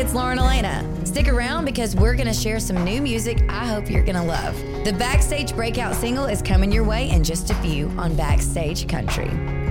it's Lauren Elena. Stick around because we're going to share some new music I hope you're going to love. The Backstage breakout single is coming your way in just a few on Backstage Country.